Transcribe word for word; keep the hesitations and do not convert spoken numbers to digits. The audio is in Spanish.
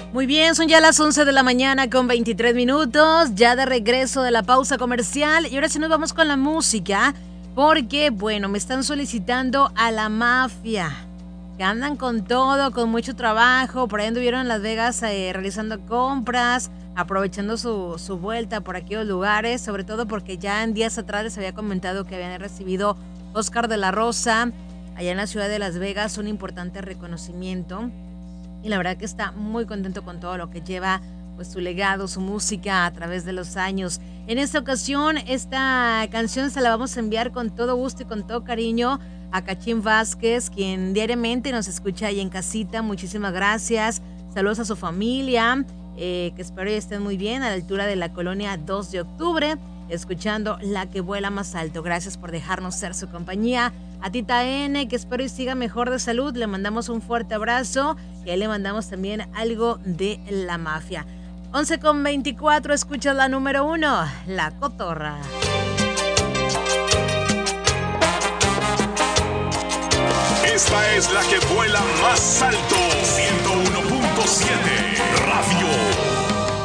Muy bien, son ya las once de la mañana con veintitrés minutos, ya de regreso de la pausa comercial y ahora sí nos vamos con la música porque, bueno, me están solicitando a La Mafia, que andan con todo, con mucho trabajo, por ahí anduvieron en Las Vegas eh, realizando compras, aprovechando su, su vuelta por aquellos lugares, sobre todo porque ya en días atrás les había comentado que habían recibido Oscar de la Rosa allá en la ciudad de Las Vegas, un importante reconocimiento. Y la verdad que está muy contento con todo lo que lleva, pues su legado, su música a través de los años. En esta ocasión, esta canción se la vamos a enviar con todo gusto y con todo cariño a Cachín Vázquez, quien diariamente nos escucha ahí en casita. Muchísimas gracias. Saludos a su familia, eh, que espero que estén muy bien a la altura de la colonia dos de octubre, escuchando La que vuela más alto. Gracias por dejarnos ser su compañía. A Tita N, que espero y siga mejor de salud, le mandamos un fuerte abrazo y ahí le mandamos también algo de La Mafia. once con veinticuatro, escuchas la número uno, La Cotorra. Esta es la que vuela más alto.